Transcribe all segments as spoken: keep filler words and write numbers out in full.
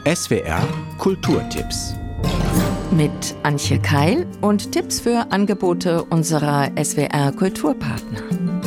S W R Kulturtipps. Mit Antje Keil und Tipps für Angebote unserer S W R Kulturpartner.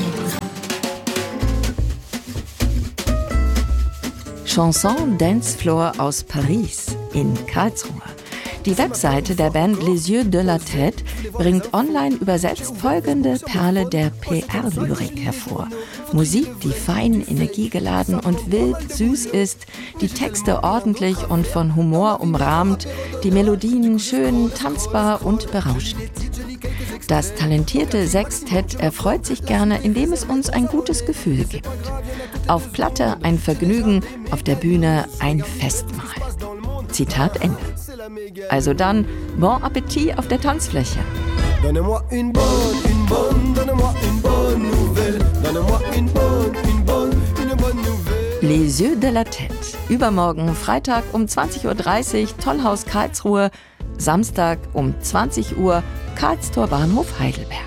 Chanson Dancefloor aus Paris in Karlsruhe. Die Webseite der Band Les Yeux de la Tête bringt online übersetzt folgende Perle der P R-Lyrik hervor. Musik, die fein, energiegeladen und wild süß ist, die Texte ordentlich und von Humor umrahmt, die Melodien schön, tanzbar und berauschend. Das talentierte Sextett erfreut sich gerne, indem es uns ein gutes Gefühl gibt. Auf Platte ein Vergnügen, auf der Bühne ein Festmahl. Zitat Ende. Also dann, bon Appetit auf der Tanzfläche. Donnez-moi une bonne, une bonne, donnez-moi une bonne nouvelle. Donnez-moi une bonne, une bonne, une bonne nouvelle. Les Yeux de la Tête. Übermorgen, Freitag um zwanzig Uhr dreißig, Tollhaus Karlsruhe. Samstag um zwanzig Uhr, Karlstor Bahnhof Heidelberg.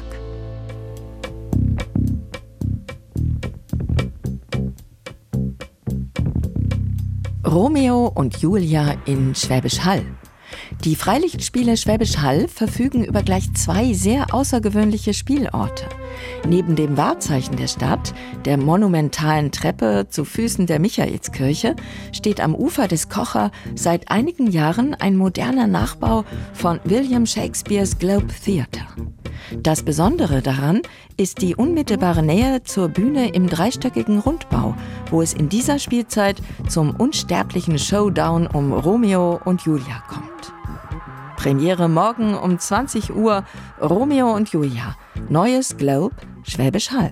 Romeo und Julia in Schwäbisch Hall. Die Freilichtspiele Schwäbisch Hall verfügen über gleich zwei sehr außergewöhnliche Spielorte. Neben dem Wahrzeichen der Stadt, der monumentalen Treppe zu Füßen der Michaelskirche, steht am Ufer des Kocher seit einigen Jahren ein moderner Nachbau von William Shakespeares Globe Theatre. Das Besondere daran ist die unmittelbare Nähe zur Bühne im dreistöckigen Rundbau, wo es in dieser Spielzeit zum unsterblichen Showdown um Romeo und Julia kommt. Premiere morgen um zwanzig Uhr, Romeo und Julia, neues Globe, Schwäbisch Hall.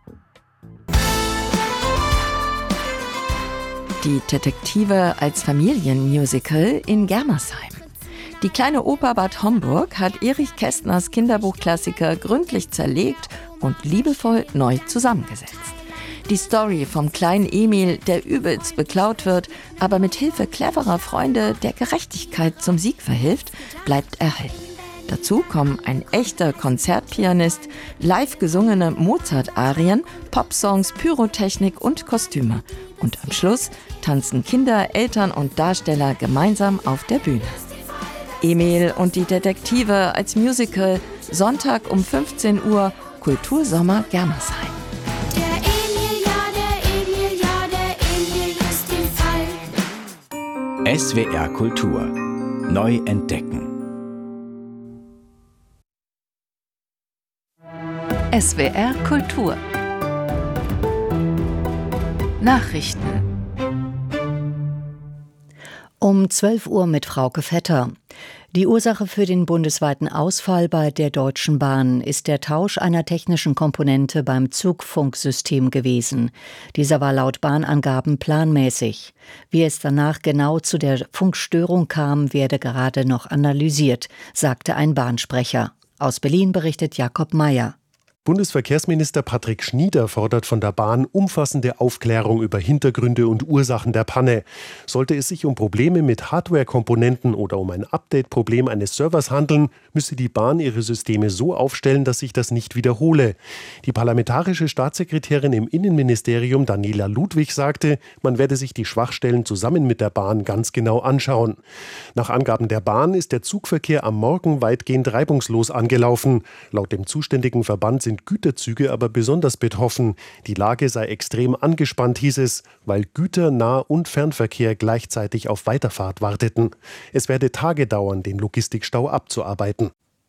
Die Detektive als Familienmusical in Germersheim. Die kleine Oper Bad Homburg hat Erich Kästners Kinderbuchklassiker gründlich zerlegt und liebevoll neu zusammengesetzt. Die Story vom kleinen Emil, der übelst beklaut wird, aber mit Hilfe cleverer Freunde der Gerechtigkeit zum Sieg verhilft, bleibt erhalten. Dazu kommen ein echter Konzertpianist, live gesungene Mozart-Arien, Popsongs, Pyrotechnik und Kostüme. Und am Schluss tanzen Kinder, Eltern und Darsteller gemeinsam auf der Bühne. Emil und die Detektive als Musical, Sonntag um fünfzehn Uhr, Kultursommer Germersheim. S W R Kultur. Neu entdecken. S W R Kultur. Nachrichten. Um zwölf Uhr mit Frauke Vetter. Die Ursache für den bundesweiten Ausfall bei der Deutschen Bahn ist der Tausch einer technischen Komponente beim Zugfunksystem gewesen. Dieser war laut Bahnangaben planmäßig. Wie es danach genau zu der Funkstörung kam, werde gerade noch analysiert, sagte ein Bahnsprecher. Aus Berlin berichtet Jakob Mayer. Bundesverkehrsminister Patrick Schnieder fordert von der Bahn umfassende Aufklärung über Hintergründe und Ursachen der Panne. Sollte es sich um Probleme mit Hardware-Komponenten oder um ein Update-Problem eines Servers handeln, müsse die Bahn ihre Systeme so aufstellen, dass sich das nicht wiederhole. Die parlamentarische Staatssekretärin im Innenministerium Daniela Ludwig sagte, man werde sich die Schwachstellen zusammen mit der Bahn ganz genau anschauen. Nach Angaben der Bahn ist der Zugverkehr am Morgen weitgehend reibungslos angelaufen. Laut dem zuständigen Verband sind Güterzüge aber besonders betroffen. Die Lage sei extrem angespannt, hieß es, weil Güter-, Nah- und Fernverkehr gleichzeitig auf Weiterfahrt warteten. Es werde Tage dauern, den Logistikstau abzuarbeiten.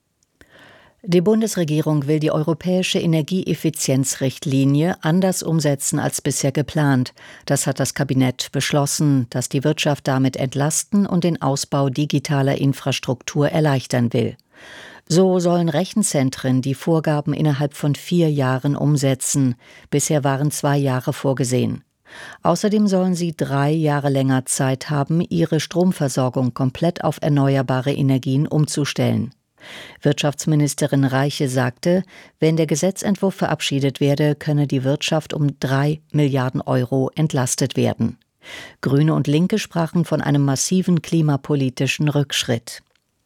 Die Bundesregierung will die europäische Energieeffizienzrichtlinie anders umsetzen als bisher geplant. Das hat das Kabinett beschlossen, das die Wirtschaft damit entlasten und den Ausbau digitaler Infrastruktur erleichtern will. So sollen Rechenzentren die Vorgaben innerhalb von vier Jahren umsetzen. Bisher waren zwei Jahre vorgesehen. Außerdem sollen sie drei Jahre länger Zeit haben, ihre Stromversorgung komplett auf erneuerbare Energien umzustellen. Wirtschaftsministerin Reiche sagte, wenn der Gesetzentwurf verabschiedet werde, könne die Wirtschaft um drei Milliarden Euro entlastet werden. Grüne und Linke sprachen von einem massiven klimapolitischen Rückschritt.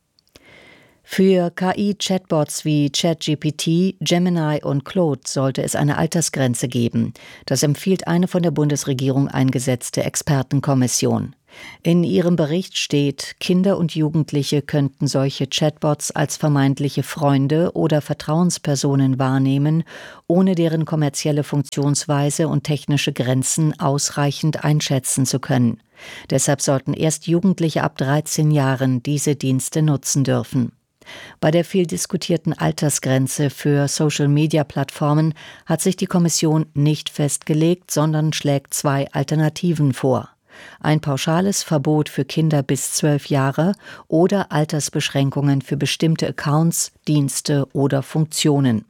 Für K I-Chatbots wie ChatGPT, Gemini und Claude sollte es eine Altersgrenze geben. Das empfiehlt eine von der Bundesregierung eingesetzte Expertenkommission. In ihrem Bericht steht, Kinder und Jugendliche könnten solche Chatbots als vermeintliche Freunde oder Vertrauenspersonen wahrnehmen, ohne deren kommerzielle Funktionsweise und technische Grenzen ausreichend einschätzen zu können. Deshalb sollten erst Jugendliche ab dreizehn Jahren diese Dienste nutzen dürfen. Bei der viel diskutierten Altersgrenze für Social-Media-Plattformen hat sich die Kommission nicht festgelegt, sondern schlägt zwei Alternativen vor. Ein pauschales Verbot für Kinder bis zwölf Jahre oder Altersbeschränkungen für bestimmte Accounts, Dienste oder Funktionen.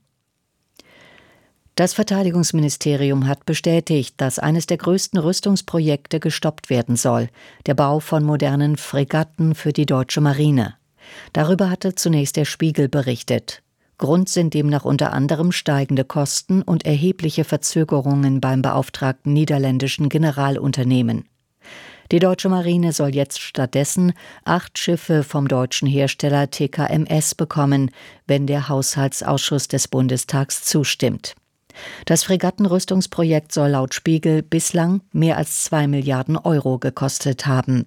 Das Verteidigungsministerium hat bestätigt, dass eines der größten Rüstungsprojekte gestoppt werden soll, der Bau von modernen Fregatten für die deutsche Marine. Darüber hatte zunächst der Spiegel berichtet. Grund sind demnach unter anderem steigende Kosten und erhebliche Verzögerungen beim beauftragten niederländischen Generalunternehmen. Die deutsche Marine soll jetzt stattdessen acht Schiffe vom deutschen Hersteller T K M S bekommen, wenn der Haushaltsausschuss des Bundestags zustimmt. Das Fregattenrüstungsprojekt soll laut Spiegel bislang mehr als zwei Milliarden Euro gekostet haben.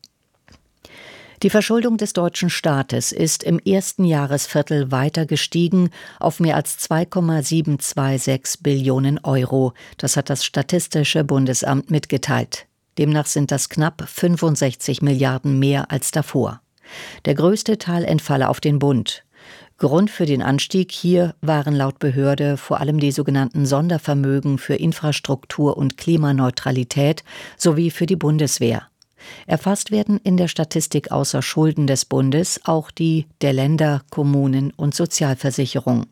Die Verschuldung des deutschen Staates ist im ersten Jahresviertel weiter gestiegen auf mehr als zwei Komma siebenhundertsechsundzwanzig Billionen Euro. Das hat das Statistische Bundesamt mitgeteilt. Demnach sind das knapp fünfundsechzig Milliarden mehr als davor. Der größte Teil entfalle auf den Bund. Grund für den Anstieg hier waren laut Behörde vor allem die sogenannten Sondervermögen für Infrastruktur und Klimaneutralität sowie für die Bundeswehr. Erfasst werden in der Statistik außer Schulden des Bundes auch die der Länder, Kommunen und Sozialversicherung.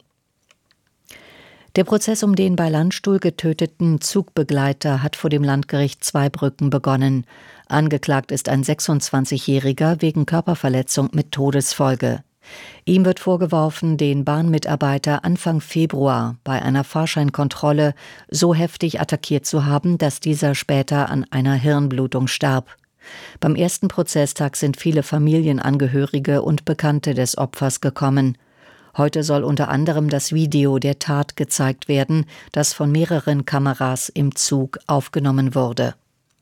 Der Prozess um den bei Landstuhl getöteten Zugbegleiter hat vor dem Landgericht Zweibrücken begonnen. Angeklagt ist ein sechsundzwanzigjähriger wegen Körperverletzung mit Todesfolge. Ihm wird vorgeworfen, den Bahnmitarbeiter Anfang Februar bei einer Fahrscheinkontrolle so heftig attackiert zu haben, dass dieser später an einer Hirnblutung starb. Beim ersten Prozesstag sind viele Familienangehörige und Bekannte des Opfers gekommen. Heute soll unter anderem das Video der Tat gezeigt werden, das von mehreren Kameras im Zug aufgenommen wurde.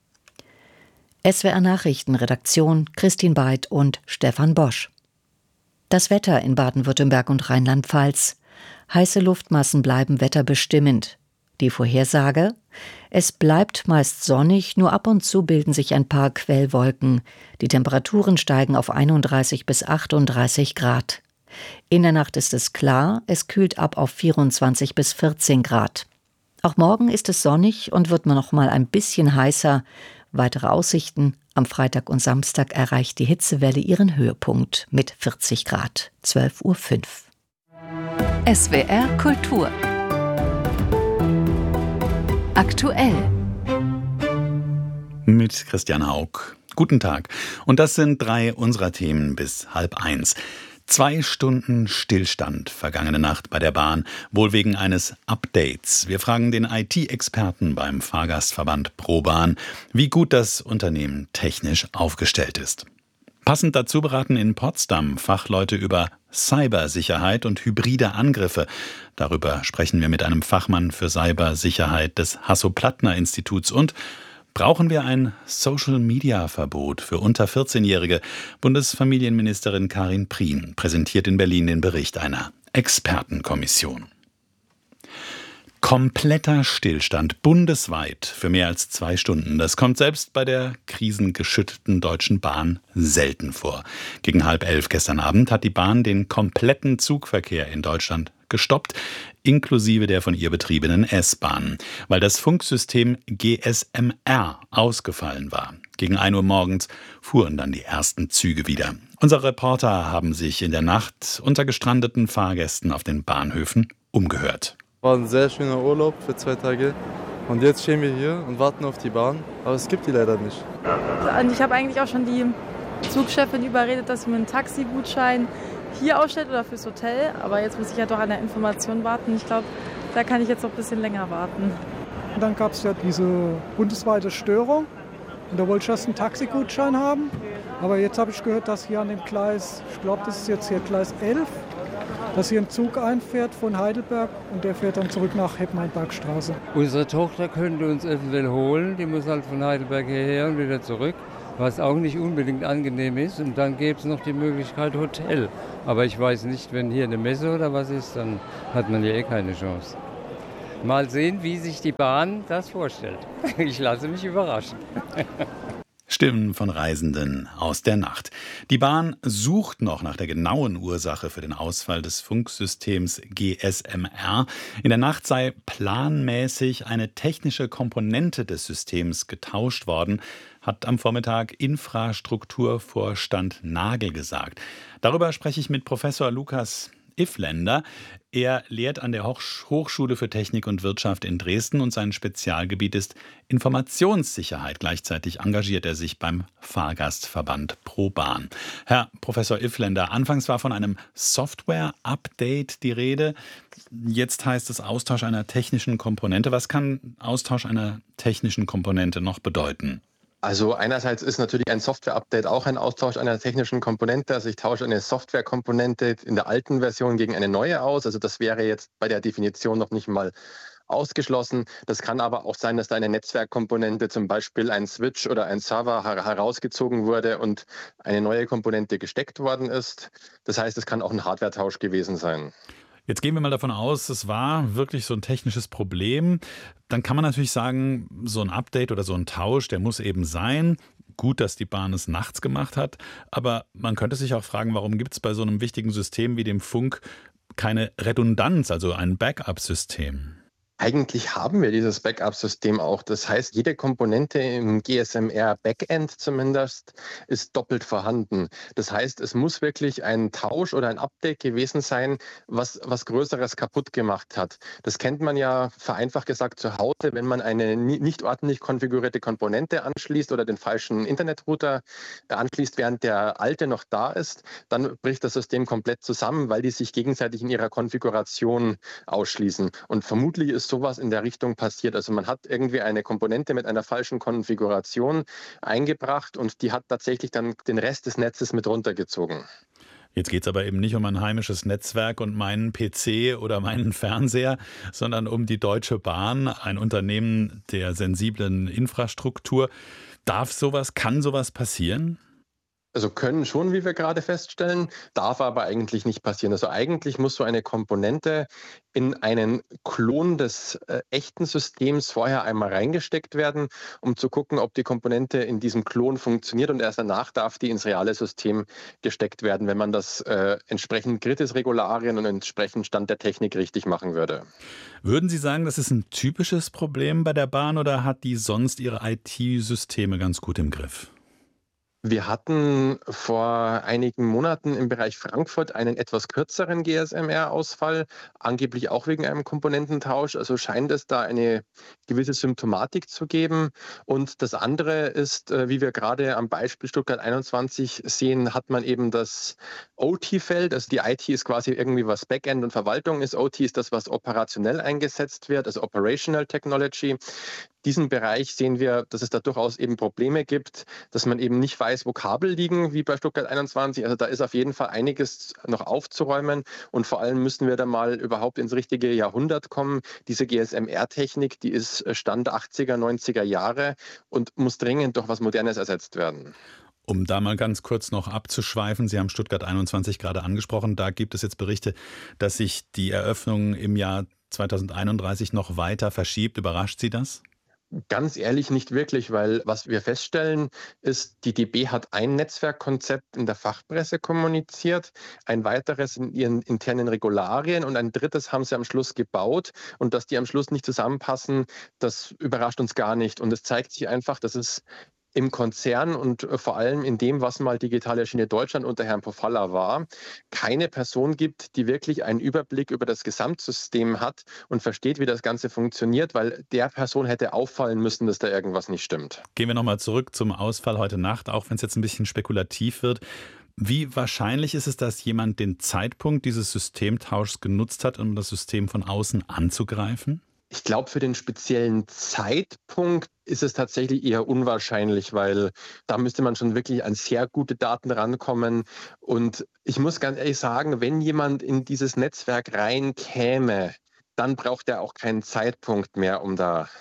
S W R Nachrichtenredaktion Christine Beid und Stefan Bosch. Das Wetter in Baden-Württemberg und Rheinland-Pfalz. Heiße Luftmassen bleiben wetterbestimmend. Die Vorhersage? Es bleibt meist sonnig, nur ab und zu bilden sich ein paar Quellwolken. Die Temperaturen steigen auf einunddreißig bis achtunddreißig Grad. In der Nacht ist es klar, es kühlt ab auf vierundzwanzig bis vierzehn Grad. Auch morgen ist es sonnig und wird noch mal ein bisschen heißer. Weitere Aussichten: Am Freitag und Samstag erreicht die Hitzewelle ihren Höhepunkt mit vierzig Grad. zwölf Uhr fünf. S W R Kultur. Aktuell. Mit Christian Haug. Guten Tag. Und das sind drei unserer Themen bis halb eins. Zwei Stunden Stillstand vergangene Nacht bei der Bahn, wohl wegen eines Updates. Wir fragen den I T-Experten beim Fahrgastverband ProBahn, wie gut das Unternehmen technisch aufgestellt ist. Passend dazu beraten in Potsdam Fachleute über Cybersicherheit und hybride Angriffe. Darüber sprechen wir mit einem Fachmann für Cybersicherheit des Hasso-Plattner-Instituts. Und brauchen wir ein Social-Media-Verbot für unter vierzehnjährige? Bundesfamilienministerin Karin Prien präsentiert in Berlin den Bericht einer Expertenkommission. Kompletter Stillstand bundesweit für mehr als zwei Stunden. Das kommt selbst bei der krisengeschüttelten Deutschen Bahn selten vor. Gegen halb elf gestern Abend hat die Bahn den kompletten Zugverkehr in Deutschland gestoppt, inklusive der von ihr betriebenen S-Bahnen, weil das Funksystem G S M R ausgefallen war. Gegen ein Uhr morgens fuhren dann die ersten Züge wieder. Unsere Reporter haben sich in der Nacht unter gestrandeten Fahrgästen auf den Bahnhöfen umgehört. War ein sehr schöner Urlaub für zwei Tage und jetzt stehen wir hier und warten auf die Bahn, aber es gibt die leider nicht. Und ich habe eigentlich auch schon die Zugchefin überredet, dass sie mir einen Taxigutschein hier ausstellt oder fürs Hotel, aber jetzt muss ich ja doch an der Information warten. Ich glaube, da kann ich jetzt noch ein bisschen länger warten. Und dann gab es ja diese bundesweite Störung und da wollte ich erst einen Taxigutschein haben, aber jetzt habe ich gehört, dass hier an dem Gleis, ich glaube, das ist jetzt hier Gleis elf, dass hier ein Zug einfährt von Heidelberg und der fährt dann zurück nach Heppmannbergstraße. Unsere Tochter könnte uns eventuell holen, die muss halt von Heidelberg hierher und wieder zurück. was auch nicht unbedingt angenehm ist. Und dann gäbe es noch die Möglichkeit Hotel. Aber ich weiß nicht, wenn hier eine Messe oder was ist, dann hat man ja eh keine Chance. Mal sehen, wie sich die Bahn das vorstellt. Ich lasse mich überraschen. Stimmen von Reisenden aus der Nacht. Die Bahn sucht noch nach der genauen Ursache für den Ausfall des Funksystems G S M R. In der Nacht sei planmäßig eine technische Komponente des Systems getauscht worden, hat am Vormittag Infrastrukturvorstand Nagel gesagt. Darüber spreche ich mit Professor Lukas Ifländer. Er lehrt an der Hochschule für Technik und Wirtschaft in Dresden und sein Spezialgebiet ist Informationssicherheit. Gleichzeitig engagiert er sich beim Fahrgastverband ProBahn. Herr Professor Ifländer, anfangs war von einem Software-Update die Rede. Jetzt heißt es Austausch einer technischen Komponente. Was kann Austausch einer technischen Komponente noch bedeuten? Also einerseits ist natürlich ein Software-Update auch ein Austausch einer technischen Komponente. Also ich tausche eine Software-Komponente in der alten Version gegen eine neue aus. Also das wäre jetzt bei der Definition noch nicht mal ausgeschlossen. Das kann aber auch sein, dass da eine Netzwerkkomponente, zum Beispiel ein Switch oder ein Server, herausgezogen wurde und eine neue Komponente gesteckt worden ist. Das heißt, es kann auch ein Hardware-Tausch gewesen sein. Jetzt gehen wir mal davon aus, es war wirklich so ein technisches Problem. Dann kann man natürlich sagen, so ein Update oder so ein Tausch, der muss eben sein. Gut, dass die Bahn es nachts gemacht hat. Aber man könnte sich auch fragen, warum gibt es bei so einem wichtigen System wie dem Funk keine Redundanz, also ein Backup-System? Eigentlich haben wir dieses Backup-System auch. Das heißt, jede Komponente im G S M R-Backend zumindest ist doppelt vorhanden. Das heißt, es muss wirklich ein Tausch oder ein Update gewesen sein, was was Größeres kaputt gemacht hat. Das kennt man ja vereinfacht gesagt zu Hause, wenn man eine nicht ordentlich konfigurierte Komponente anschließt oder den falschen Internetrouter anschließt, während der alte noch da ist, dann bricht das System komplett zusammen, weil die sich gegenseitig in ihrer Konfiguration ausschließen. Und vermutlich ist sowas in der Richtung passiert. Also man hat irgendwie eine Komponente mit einer falschen Konfiguration eingebracht und die hat tatsächlich dann den Rest des Netzes mit runtergezogen. Jetzt geht es aber eben nicht um ein heimisches Netzwerk und meinen P C oder meinen Fernseher, sondern um die Deutsche Bahn, ein Unternehmen der sensiblen Infrastruktur. Darf sowas, kann sowas passieren? Also können schon, wie wir gerade feststellen, darf aber eigentlich nicht passieren. Also eigentlich muss so eine Komponente in einen Klon des äh, echten Systems vorher einmal reingesteckt werden, um zu gucken, ob die Komponente in diesem Klon funktioniert und erst danach darf die ins reale System gesteckt werden, wenn man das äh, entsprechend Kritis-Regularien und entsprechend Stand der Technik richtig machen würde. Würden Sie sagen, das ist ein typisches Problem bei der Bahn oder hat die sonst ihre I T-Systeme ganz gut im Griff? Wir hatten vor einigen Monaten im Bereich Frankfurt einen etwas kürzeren G S M R-Ausfall, angeblich auch wegen einem Komponententausch. Also scheint es da eine gewisse Symptomatik zu geben. Und das andere ist, wie wir gerade am Beispiel Stuttgart einundzwanzig sehen, hat man eben das O T-Feld. Also die I T ist quasi irgendwie was Backend und Verwaltung ist. O T ist das, was operationell eingesetzt wird, also Operational Technology. Diesen Bereich sehen wir, dass es da durchaus eben Probleme gibt, dass man eben nicht weiß, wo Kabel liegen, wie bei Stuttgart einundzwanzig. Also da ist auf jeden Fall einiges noch aufzuräumen und vor allem müssen wir da mal überhaupt ins richtige Jahrhundert kommen. Diese G S M R-Technik, die ist Stand achtziger, neunziger Jahre und muss dringend durch was Modernes ersetzt werden. Um da mal ganz kurz noch abzuschweifen, Sie haben Stuttgart einundzwanzig gerade angesprochen, da gibt es jetzt Berichte, dass sich die Eröffnung im Jahr zweitausendeinunddreißig noch weiter verschiebt. Überrascht Sie das? Ganz ehrlich nicht wirklich, weil was wir feststellen ist, die D B hat ein Netzwerkkonzept in der Fachpresse kommuniziert, ein weiteres in ihren internen Regularien und ein drittes haben sie am Schluss gebaut und dass die am Schluss nicht zusammenpassen, das überrascht uns gar nicht und es zeigt sich einfach, dass es im Konzern und vor allem in dem, was mal Digitale Schiene Deutschland unter Herrn Pofalla war, keine Person gibt, die wirklich einen Überblick über das Gesamtsystem hat und versteht, wie das Ganze funktioniert, weil der Person hätte auffallen müssen, dass da irgendwas nicht stimmt. Gehen wir nochmal zurück zum Ausfall heute Nacht, auch wenn es jetzt ein bisschen spekulativ wird. Wie wahrscheinlich ist es, dass jemand den Zeitpunkt dieses Systemtauschs genutzt hat, um das System von außen anzugreifen? Ich glaube, für den speziellen Zeitpunkt ist es tatsächlich eher unwahrscheinlich, weil da müsste man schon wirklich an sehr gute Daten rankommen. Und ich muss ganz ehrlich sagen, wenn jemand in dieses Netzwerk reinkäme, dann braucht er auch keinen Zeitpunkt mehr, um da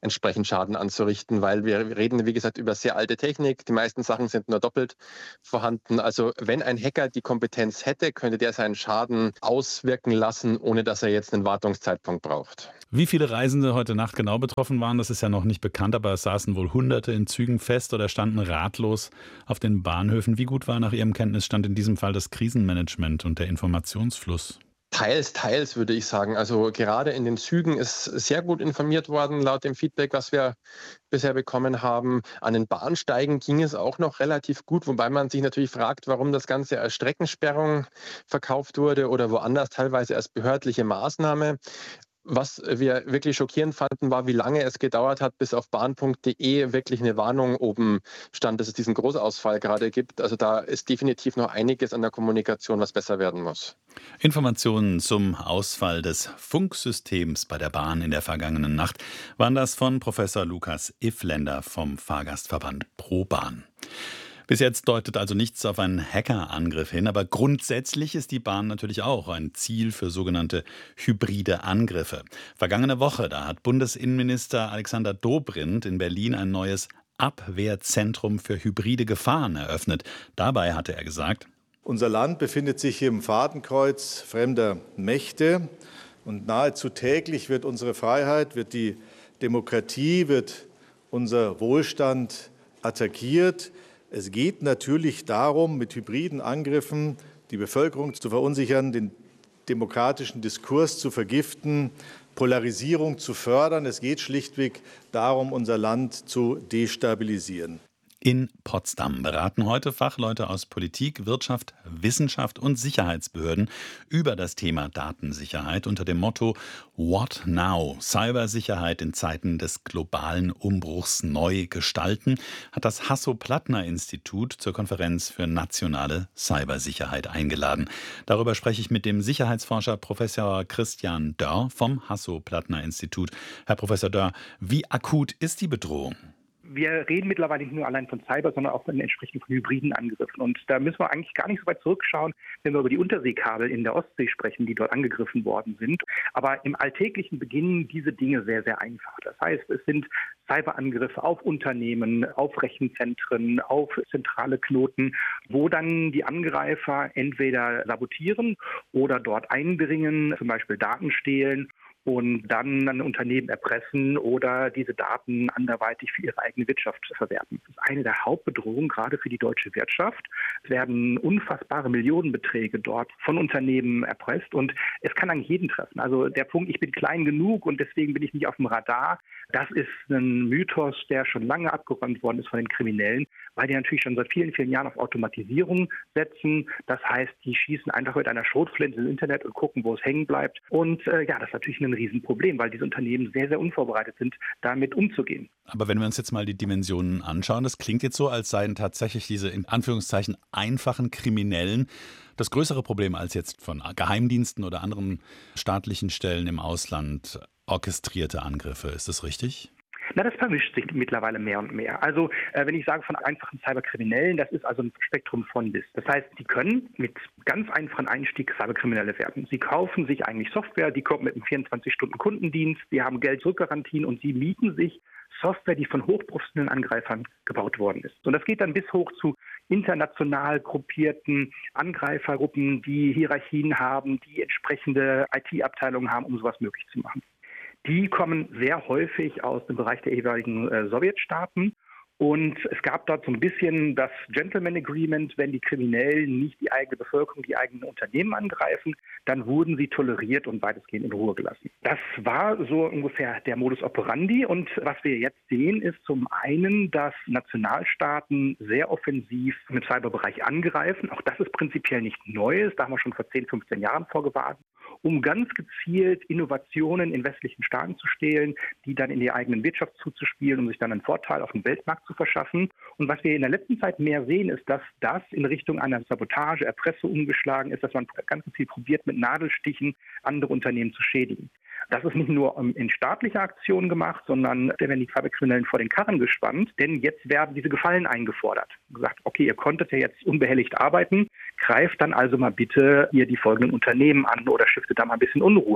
entsprechend Schaden anzurichten, weil wir reden, wie gesagt, über sehr alte Technik. Die meisten Sachen sind nur doppelt vorhanden. Also wenn ein Hacker die Kompetenz hätte, könnte der seinen Schaden auswirken lassen, ohne dass er jetzt einen Wartungszeitpunkt braucht. Wie viele Reisende heute Nacht genau betroffen waren, das ist ja noch nicht bekannt, aber es saßen wohl Hunderte in Zügen fest oder standen ratlos auf den Bahnhöfen. Wie gut war nach Ihrem Kenntnisstand in diesem Fall das Krisenmanagement und der Informationsfluss? Teils, teils würde ich sagen. Also gerade in den Zügen ist sehr gut informiert worden, laut dem Feedback, was wir bisher bekommen haben. An den Bahnsteigen ging es auch noch relativ gut, wobei man sich natürlich fragt, warum das Ganze als Streckensperrung verkauft wurde oder woanders teilweise als behördliche Maßnahme. Was wir wirklich schockierend fanden, war, wie lange es gedauert hat, bis auf bahn punkt de wirklich eine Warnung oben stand, dass es diesen Großausfall gerade gibt. Also da ist definitiv noch einiges an der Kommunikation, was besser werden muss. Informationen zum Ausfall des Funksystems bei der Bahn in der vergangenen Nacht waren das von Professor Lukas Iffländer vom Fahrgastverband ProBahn. Bis jetzt deutet also nichts auf einen Hackerangriff hin, aber grundsätzlich ist die Bahn natürlich auch ein Ziel für sogenannte hybride Angriffe. Vergangene Woche, da hat Bundesinnenminister Alexander Dobrindt in Berlin ein neues Abwehrzentrum für hybride Gefahren eröffnet. Dabei hatte er gesagt: Unser Land befindet sich hier im Fadenkreuz fremder Mächte und nahezu täglich wird unsere Freiheit, wird die Demokratie, wird unser Wohlstand attackiert. Es geht natürlich darum, mit hybriden Angriffen die Bevölkerung zu verunsichern, den demokratischen Diskurs zu vergiften, Polarisierung zu fördern. Es geht schlichtweg darum, unser Land zu destabilisieren. In Potsdam beraten heute Fachleute aus Politik, Wirtschaft, Wissenschaft und Sicherheitsbehörden über das Thema Datensicherheit unter dem Motto What Now? Cybersicherheit in Zeiten des globalen Umbruchs neu gestalten, hat das Hasso-Plattner-Institut zur Konferenz für nationale Cybersicherheit eingeladen. Darüber spreche ich mit dem Sicherheitsforscher Professor Christian Dörr vom Hasso-Plattner-Institut. Herr Professor Dörr, wie akut ist die Bedrohung? Wir reden mittlerweile nicht nur allein von Cyber, sondern auch von entsprechend von hybriden Angriffen. Und da müssen wir eigentlich gar nicht so weit zurückschauen, wenn wir über die Unterseekabel in der Ostsee sprechen, die dort angegriffen worden sind. Aber im Alltäglichen beginnen diese Dinge sehr, sehr einfach. Das heißt, es sind Cyberangriffe auf Unternehmen, auf Rechenzentren, auf zentrale Knoten, wo dann die Angreifer entweder sabotieren oder dort eindringen, zum Beispiel Daten stehlen und dann ein Unternehmen erpressen oder diese Daten anderweitig für ihre eigene Wirtschaft verwerten. Das ist eine der Hauptbedrohungen, gerade für die deutsche Wirtschaft. Es werden unfassbare Millionenbeträge dort von Unternehmen erpresst und es kann eigentlich jeden treffen. Also der Punkt, ich bin klein genug und deswegen bin ich nicht auf dem Radar, das ist ein Mythos, der schon lange abgeräumt worden ist von den Kriminellen, weil die natürlich schon seit vielen, vielen Jahren auf Automatisierung setzen. Das heißt, die schießen einfach mit einer Schrotflinte ins Internet und gucken, wo es hängen bleibt. Und äh, ja, das ist natürlich ein Riesenproblem, weil diese Unternehmen sehr, sehr unvorbereitet sind, damit umzugehen. Aber wenn wir uns jetzt mal die Dimensionen anschauen, das klingt jetzt so, als seien tatsächlich diese in Anführungszeichen einfachen Kriminellen das größere Problem als jetzt von Geheimdiensten oder anderen staatlichen Stellen im Ausland orchestrierte Angriffe. Ist das richtig? Na, das vermischt sich mittlerweile mehr und mehr. Also äh, wenn ich sage von einfachen Cyberkriminellen, das ist also ein Spektrum von bis. Das heißt, die können mit ganz einfachen Einstieg Cyberkriminelle werden. Sie kaufen sich eigentlich Software, die kommt mit einem vierundzwanzig Stunden Kundendienst, die haben Geld-Zurück-Garantien und sie mieten sich Software, die von hochprofessionellen Angreifern gebaut worden ist. Und das geht dann bis hoch zu international gruppierten Angreifergruppen, die Hierarchien haben, die entsprechende I T-Abteilungen haben, um sowas möglich zu machen. Die kommen sehr häufig aus dem Bereich der jeweiligen äh, Sowjetstaaten. Und es gab dort so ein bisschen das Gentleman Agreement, wenn die Kriminellen nicht die eigene Bevölkerung, die eigenen Unternehmen angreifen, dann wurden sie toleriert und weitestgehend in Ruhe gelassen. Das war so ungefähr der Modus operandi. Und was wir jetzt sehen, ist zum einen, dass Nationalstaaten sehr offensiv im Cyberbereich angreifen. Auch das ist prinzipiell nicht Neues. Da haben wir schon vor zehn, fünfzehn Jahren vorgewarnt, um ganz gezielt Innovationen in westlichen Staaten zu stehlen, die dann in die eigenen Wirtschaft zuzuspielen, um sich dann einen Vorteil auf dem Weltmarkt zu verschaffen. Und was wir in der letzten Zeit mehr sehen, ist, dass das in Richtung einer Sabotage, Erpressung umgeschlagen ist, dass man ganz gezielt probiert, mit Nadelstichen andere Unternehmen zu schädigen. Das ist nicht nur in staatlicher Aktion gemacht, sondern da werden die Cyberkriminellen vor den Karren gespannt, denn jetzt werden diese Gefallen eingefordert. Gesagt, okay, ihr konntet ja jetzt unbehelligt arbeiten, greift dann also mal bitte hier die folgenden Unternehmen an oder stiftet da mal ein bisschen Unruhe.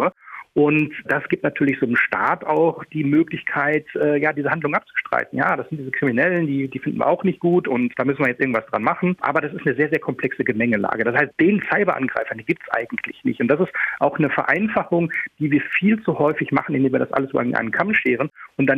Und das gibt natürlich so einem Staat auch die Möglichkeit, äh, ja, diese Handlung abzustreiten. Ja, das sind diese Kriminellen, die, die finden wir auch nicht gut und da müssen wir jetzt irgendwas dran machen. Aber das ist eine sehr, sehr komplexe Gemengelage. Das heißt, den Cyberangreifern, die gibt es eigentlich nicht. Und das ist auch eine Vereinfachung, die wir viel zu häufig machen, indem wir das alles so an einen Kamm scheren und dann